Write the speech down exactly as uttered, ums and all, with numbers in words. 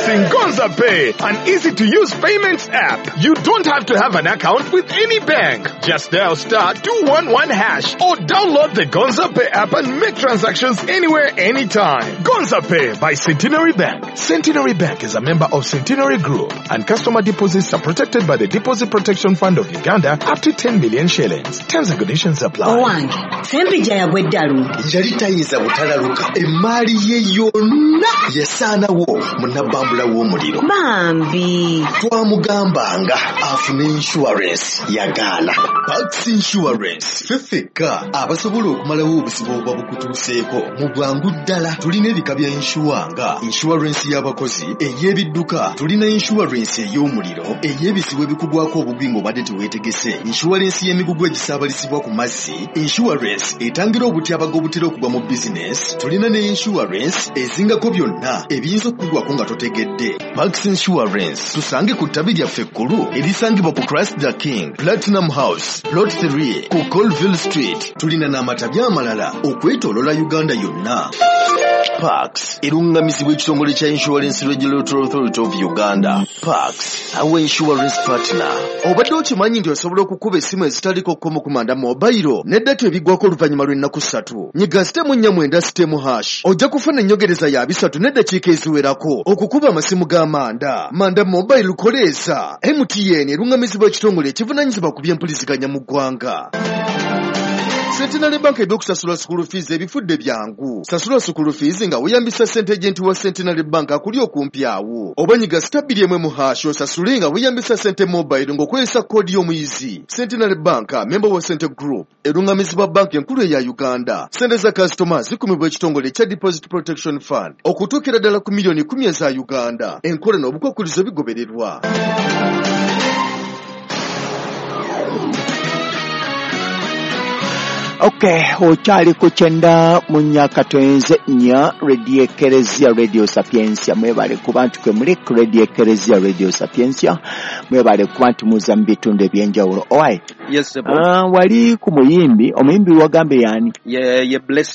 Introducing Gonza Pay, an easy-to-use payments app. You don't have to have an account with any bank. Just dial star two one one hash or download the Gonza Pay app and make transactions anywhere, anytime. Gonza Pay by Centenary Bank. Centenary Bank is a member of Centenary Group, and customer deposits are protected by the Deposit Protection Fund of Uganda up to ten million shillings. Terms and conditions apply. Owange, sempija ya gweddalu. Njali tayiza butalaluka. Emali ye yonna yesaanawo munabambula w'omuliro. Bambi. Twamugambanga afune insurance yagaana. Pax Insurance fefeka abasobola okumalawo obusibo obwa bukutuuseeko mu bwangu ddala. Tulina ebika bya insuwanga, insurance y'abakozi, ey'ebidduka, tulina insurance ey'omuliro, ey'ebisibo ebikugwako obugwi ng'obadde teweetegese, insurance y'emigugu egisaabalisibwa ku mazzi, insurance etangira obutyabaga obutera okugwa mu business, tulina ne insurance ezingako byonna ebiyinza okukugwako nga totegedde. Pax Insurance tusange ku ttabi lyaffe ekkulu erisangibwa ku Christ the King, Platinum House, Plot three, ku Colville Street. Tulina n'amatabi amalala okwetoolola Uganda yonna. Pax erungamizibwa ekitongole kya Insurance Regulatory Authority of Uganda. Pax, our insurance partner. Obadde okimanyi nti osobola okukuba essimu ezitaliko kkomo ku manda mobile n'eddata ebigwako oluvannyuma lw'ennaku ssatu. Nyiga sitemu nnya mwenda sitemu hash. Ojja kufuna ennyongereza ya bisatu n'eddakiika eziwerako okukuba amasimu g'amanda. Manda mobile koleeza. M T N erungamizibwa ekitongole ekivunaanyizibwa ku by'empuliziganya mu ggwanga. Centenary Bank eby'okusasula school fees ebifudde byangu. Sasula school fees nga weeyambisa ssente agent wa Centenary Bank akuli okumpi awo. Oba nyiga stabili emwe mu hash osasule nga weeyambisa ssente mobile ng'okozesa koodi y'omuyizi. Centenary Bank, member wa Cente Group, erungamizibwa bank enkulu eya Uganda. Ssente za customers zikumibwa ekitongole kya Deposit Protection Fund okutuukira ddala ku miliyoni kumi eza Uganda. Enkola n'obukwakkulizo bigobererwa. Okay, ochali kuchenda munyaka twenze nya Radio Ekeresia Radio Sapiensia mwebale kubantu kwe muri Radio Ekeresia Radio Sapiensia mwebale kubantu muzambitunde byenjawulo. Alright. Yes, sir. Ah, uh, wali ku muyimbi, omuyimbi wagambe yani? Yeah, yeah, bless